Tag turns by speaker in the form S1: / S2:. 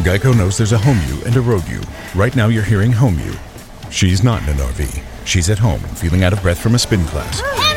S1: Geico knows there's a home you and a road you. Right now you're hearing home you. She's not in an RV. She's at home, feeling out of breath from a spin class.